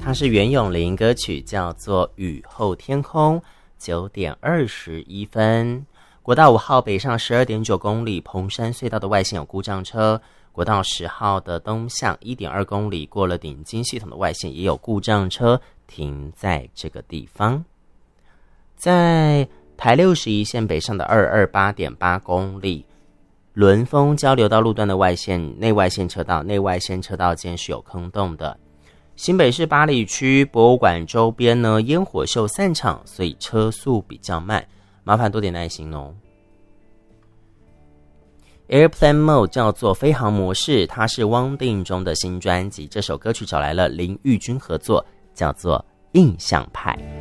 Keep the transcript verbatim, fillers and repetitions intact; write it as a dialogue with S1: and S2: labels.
S1: 它是袁咏琳歌曲，叫做《雨后天空》，九点二十一分。国道五号北上十二点九公里，彭山隧道的外线有故障车。国道十号的东向一点二公里，过了顶金系统的外线也有故障车停在这个地方。在台六十一线北上的二二八点八公里，伦丰交流道路段的外线内外线车道内外线车道间是有坑洞的。新北市八里区博物馆周边呢，烟火秀散场，所以车速比较慢，麻烦多点耐心哦。Airplane Mode 叫做飞行模式，它是汪定中的新专辑，这首歌曲找来了林玉君合作，叫做印象派。